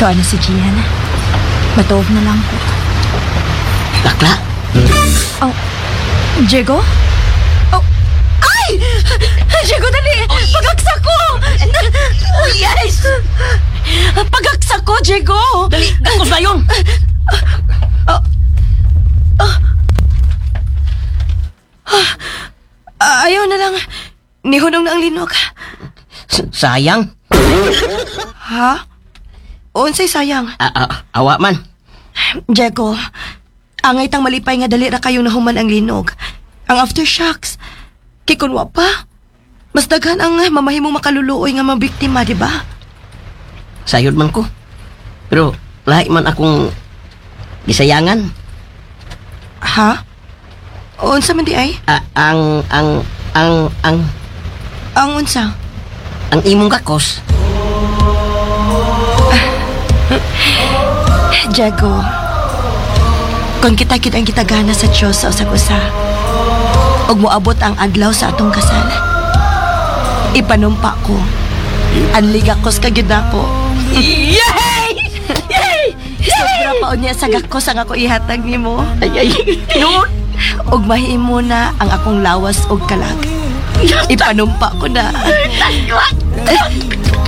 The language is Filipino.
Tuwa na si Gian. Matuog na lang ko. Lakla. Oh, Diego? Oh, ay! Diego, dali! Pagaksa ko! Oh, yes! Pagaksa ko, Diego! Dali, dakos na yun! Ayaw na lang. Nihunong na ang linog. Sayang. Ha? Unsay sayang? Awa man. Diego, angay tang malipay nga dali ra kayong nahuman ang linog. Ang aftershocks. Kikunwa pa. Mas daghan ang mamahimong makaluluoy nga mabiktima, di ba? Sayod man ko. Pero lahi man akong gisayangan. Ha? Unsa man di ay? Ang unsa? Ang imong kakos. Diego, kung kita-kita ang kitagana sa Diyos sa usag-usa, ug moabot ang adlaw sa atong kasal, ipanumpa ko, ang ligakos ka gyud nako. Yay! Yay! Sobra pa unya sa gakos ang ako ihatag nimo. Ay, no! Ug mahimo na ang akong lawas ug kalag. Ipanumpa ko na.